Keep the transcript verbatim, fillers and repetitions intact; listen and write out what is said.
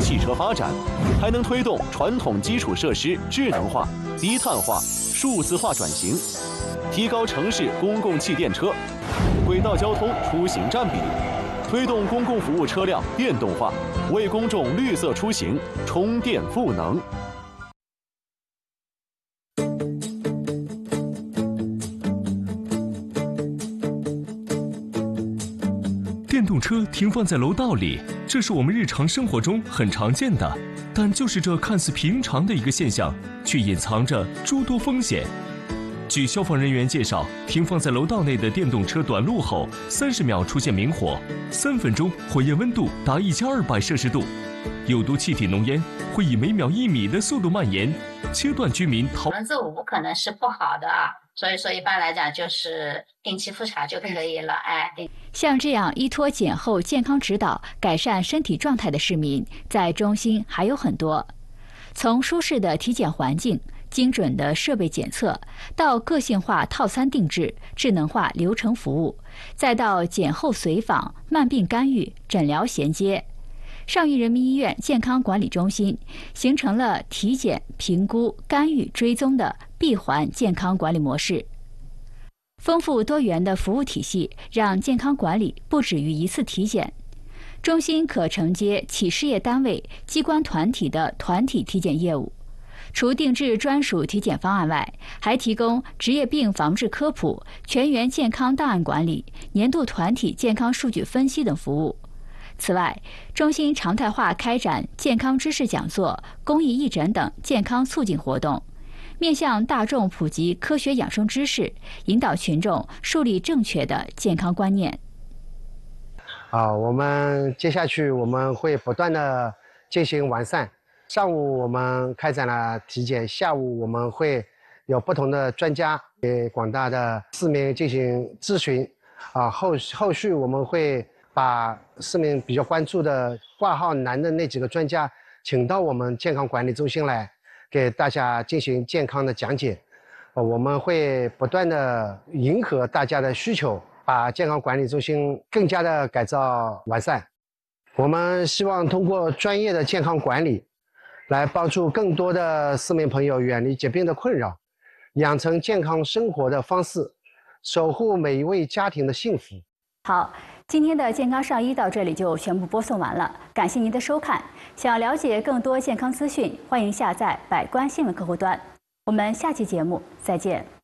汽车发展，还能推动传统基础设施智能化、低碳化、数字化转型，提高城市公共汽电车、轨道交通出行占比，推动公共服务车辆电动化，为公众绿色出行充电赋能。 电动车停放在楼道里，这是我们日常生活中很常见的，但就是这看似平常的一个现象，却隐藏着诸多风险。据消防人员介绍，停放在楼道内的电动车短路后，三十秒出现明火，三分钟火焰温度达一千二百摄氏度，有毒气体浓烟会以每秒一米的速度蔓延，切断居民逃。 百分之五可能是不好的啊。所以说，一般来讲就是定期复查就可以了。哎， 像这样依托检后健康指导改善身体状态的市民，在中心还有很多。从舒适的体检环境、精准的设备检测，到个性化套餐定制、智能化流程服务，再到检后随访、慢病干预、诊疗衔接。上虞人民医院健康管理中心形成了体检、评估、干预、追踪的闭环健康管理模式。丰富多元的服务体系让健康管理不止于一次体检。中心可承接企事业单位、机关团体的团体体检业务。除定制专属体检方案外，还提供职业病防治科普、全员健康档案管理、年度团体健康数据分析等服务。此外，中心常态化开展健康知识讲座、公益义诊等健康促进活动，面向大众普及科学养生知识，引导群众树立正确的健康观念。 啊，我们接下去我们会不断的进行完善。上午我们开展了体检，下午我们会有不同的专家给广大的市民进行咨询。啊，后后续我们会把市民比较关注的挂号难的那几个专家请到我们健康管理中心来，给大家进行健康的讲解。呃，我们会不断的迎合大家的需求，把健康管理中心更加的改造完善。我们希望通过专业的健康管理，来帮助更多的市民朋友远离疾病的困扰，养成健康生活的方式，守护每一位家庭的幸福。 好，今天的健康上医到这里就全部播送完了，感谢您的收看。想了解更多健康资讯，欢迎下载百官新闻客户端。我们下期节目再见。